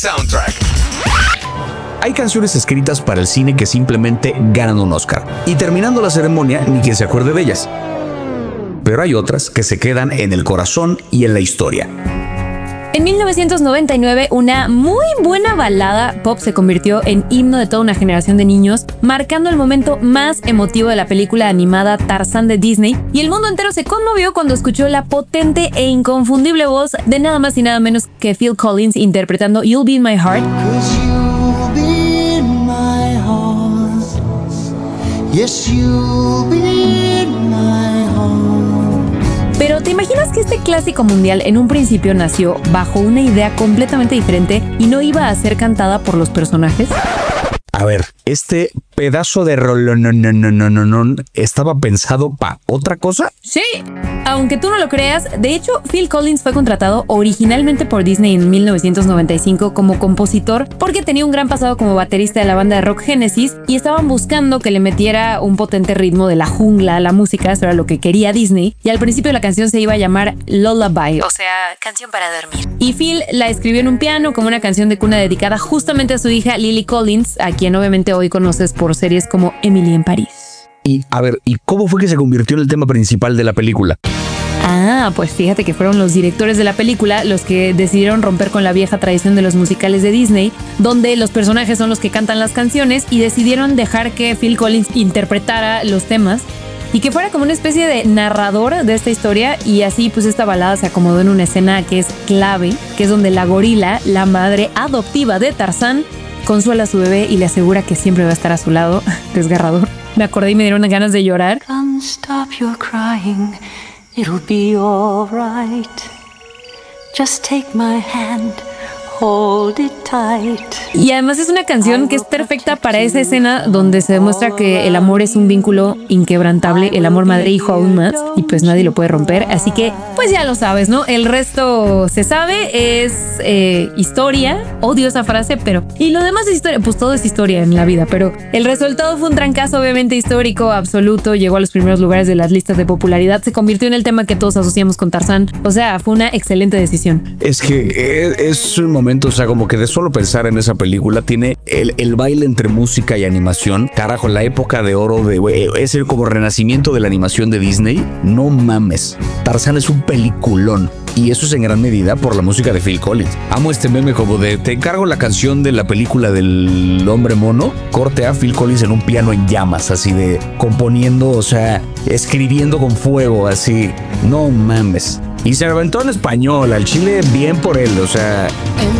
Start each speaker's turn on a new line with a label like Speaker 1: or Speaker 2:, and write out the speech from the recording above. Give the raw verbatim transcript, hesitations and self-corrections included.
Speaker 1: Soundtrack. Hay canciones escritas para el cine que simplemente ganan un Oscar, y terminando la ceremonia ni quien se acuerde de ellas. Pero hay otras que se quedan en el corazón y en la historia.
Speaker 2: En mil novecientos noventa y nueve, una muy buena balada pop se convirtió en himno de toda una generación de niños, marcando el momento más emotivo de la película animada Tarzán de Disney, y el mundo entero se conmovió cuando escuchó la potente e inconfundible voz de nada más y nada menos que Phil Collins interpretando You'll Be in My Heart. Yes, you'll be in my home. Pero ¿te imaginas que este clásico mundial en un principio nació bajo una idea completamente diferente y no iba a ser cantada por los personajes?
Speaker 1: A ver, este pedazo de rolón no, no, no, no, no, no, ¿estaba pensado para otra cosa?
Speaker 2: Sí, aunque tú no lo creas, de hecho Phil Collins fue contratado originalmente por Disney en mil novecientos noventa y cinco como compositor porque tenía un gran pasado como baterista de la banda de rock Genesis y estaban buscando que le metiera un potente ritmo de la jungla a la música, eso era lo que quería Disney, y al principio la canción se iba a llamar Lullaby, o sea, canción para dormir. Y Phil la escribió en un piano como una canción de cuna dedicada justamente a su hija Lily Collins, a quien obviamente hoy conoces por series como Emily en París.
Speaker 1: Y a ver, ¿y cómo fue que se convirtió en el tema principal de la película?
Speaker 2: Ah, pues fíjate que fueron los directores de la película los que decidieron romper con la vieja tradición de los musicales de Disney, donde los personajes son los que cantan las canciones, y decidieron dejar que Phil Collins interpretara los temas y que fuera como una especie de narrador de esta historia, y así pues esta balada se acomodó en una escena que es clave, que es donde la gorila, la madre adoptiva de Tarzán, consuela a su bebé y le asegura que siempre va a estar a su lado. Desgarrador. Me acordé y me dieron ganas de llorar.
Speaker 3: Come stop your crying, it'll be all right. Just take my hand, hold it tight.
Speaker 2: Y además es una canción que es perfecta para esa escena donde se demuestra que el amor es un vínculo inquebrantable, el amor madre-hijo aún más, y pues nadie lo puede romper. Así que pues ya lo sabes, ¿no? El resto se sabe, es eh, historia. Odio esa frase, pero... Y lo demás es historia, pues todo es historia en la vida, pero el resultado fue un trancazo obviamente histórico absoluto, llegó a los primeros lugares de las listas de popularidad, se convirtió en el tema que todos asociamos con Tarzán, o sea, fue una excelente decisión.
Speaker 1: Es que es un momento, o sea, como que de solo pensar en esa película, tiene el, el baile entre música y animación, carajo, la época de oro de, wey, es el como renacimiento de la animación de Disney, no mames, Tarzán es un peliculón. Y eso es en gran medida por la música de Phil Collins. Amo este meme como de te encargo la canción de la película del hombre mono, corte a Phil Collins en un piano en llamas, así de componiendo, o sea, escribiendo con fuego, así. No mames. Y se aventó en español, al chile bien por él, o sea...